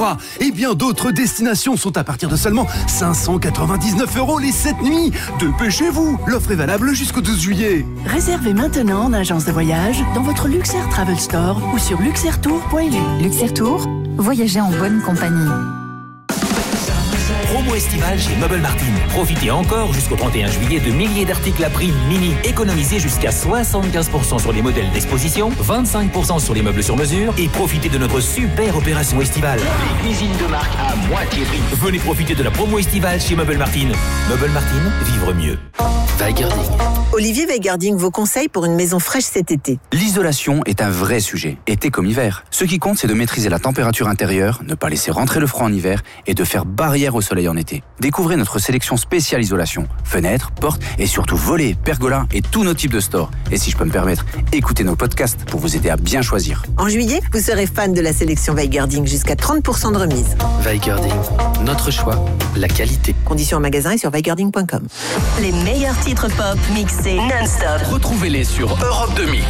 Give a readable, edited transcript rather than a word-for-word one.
Et bien d'autres destinations sont à partir de seulement 599 € les 7 nuits. Dépêchez-vous, l'offre est valable jusqu'au 12 juillet. Réservez maintenant en agence de voyage, dans votre Luxair Travel Store ou sur luxairtour.lu. Luxair Tour, voyagez en bonne compagnie. Promo estivale chez Meubles Martin. Profitez encore jusqu'au 31 juillet de milliers d'articles à prix mini. Économisez jusqu'à 75% sur les modèles d'exposition, 25% sur les meubles sur mesure et profitez de notre super opération estivale. Les cuisines de marque à moitié prix. Venez profiter de la promo estivale chez Meubles Martin. Meubles Martin, vivre mieux. Weigerding. Olivier Weigerding, vos conseils pour une maison fraîche cet été. L'isolation est un vrai sujet, été comme hiver. Ce qui compte, c'est de maîtriser la température intérieure, ne pas laisser rentrer le froid en hiver et de faire barrière au soleil en été. Découvrez notre sélection spéciale isolation. Fenêtres, portes et surtout volets, pergolas et tous nos types de stores. Et si je peux me permettre, écoutez nos podcasts pour vous aider à bien choisir. En juillet, vous serez fan de la sélection Weigerding, jusqu'à 30% de remise. Weigerding, notre choix, la qualité. Conditions en magasin et sur weigerding.com. Les meilleurs titres pop mixés non-stop. Retrouvez-les sur Europe 2 Mix.